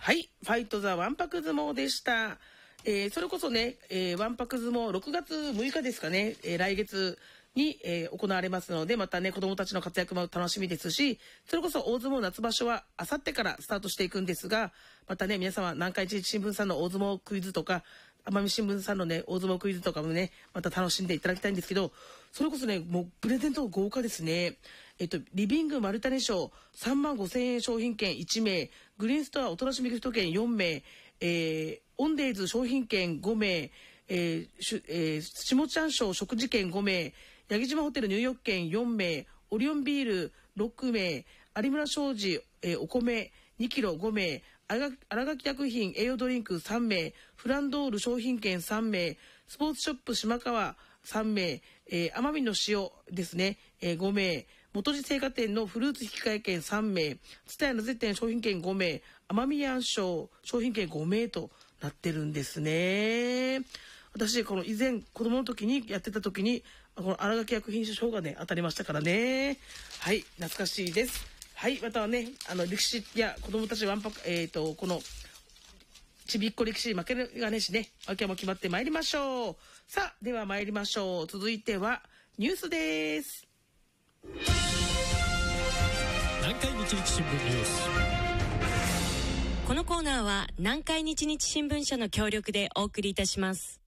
はい、ファイトザわんぱく相撲でした。それこそね、わんぱく相撲6月6日ですかね、来月に、行われますので、またね、子供たちの活躍も楽しみですし、それこそ大相撲夏場所はあさってからスタートしていくんですが、またね、皆様南海一日新聞さんの大相撲クイズとか、奄美新聞さんのね、大相撲クイズとかもね、また楽しんでいただきたいんですけど、それこそね、もうプレゼント豪華ですね。リビング丸種賞35,000円商品券1名、グリーンストアおとなしみギフト券4名、オンデイズ商品券5名、下ちゃん賞食事券5名、八木島ホテル入浴券4名、オリオンビール6名、有村商事、お米2キロ5名、新垣薬品栄養ドリンク3名、フランドール商品券3名、スポーツショップ島川3名、奄美の塩ですね、5名、元地青果店のフルーツ引換券3名、蔦屋の絶店商品券5名、奄美ヤン賞商品券5名となってるんですね。私この以前子供の時にやってた時にこの新垣薬品賞がね当たりましたからね。はい、懐かしいです。はい、またはね、歴史や子供たちわんぱく、このちびっこ歴史負けがねしね、わけも決まってまいりましょう。さあ、では参りましょう。続いてはニュースです。 南海日日新聞ニュース。 このコーナーは南海日日新聞社の協力でお送りいたします。